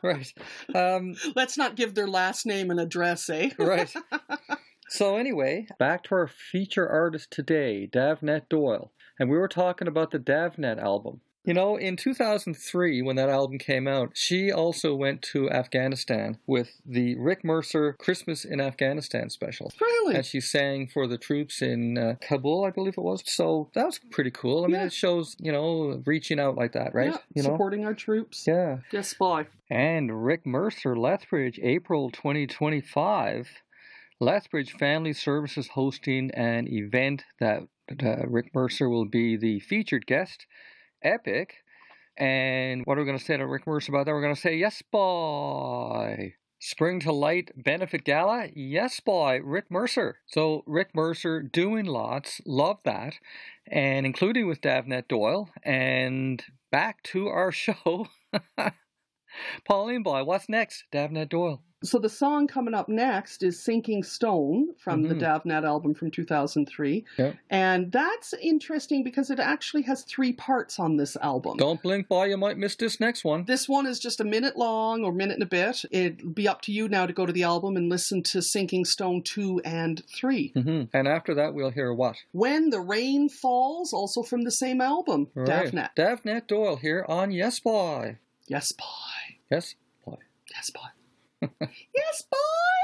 Right. Let's not give their last name and address, eh? Right. So anyway, back to our feature artist today, Davnett Doyle. And we were talking about the Davnett album. You know, in 2003, when that album came out, she also went to Afghanistan with the Rick Mercer Christmas in Afghanistan special. Really? And she sang for the troops in Kabul, I believe it was. So that was pretty cool. I mean, it shows, you know, reaching out like that, right? Yeah, you know? supporting our troops. Yeah. Yes, boy. And Rick Mercer, Lethbridge, April 2025. Lethbridge Family Services hosting an event that Rick Mercer will be the featured guest. Epic. And what are we going to say to Rick Mercer about that? We're going to say, yes, boy. Spring to Light Benefit Gala? Yes, boy. Rick Mercer. So Rick Mercer doing lots. Love that. And including with Davnett Doyle. And back to our show. Pauline Boy, what's next? Davnett Doyle. So the song coming up next is Sinking Stone from the Davnett album from 2003. Yep. And that's interesting because it actually has 3 parts on this album. Don't blink, boy, you might miss this next one. This one is just a minute long or minute and a bit. It'll be up to you now to go to the album and listen to Sinking Stone 2 and 3. Mm-hmm. And after that, we'll hear what? When the Rain Falls, also from the same album, Right. Davnett. Davnett Doyle here on Yes, Boy. Yes, boy. Yes, boy. Yes, boy. Yes, boy.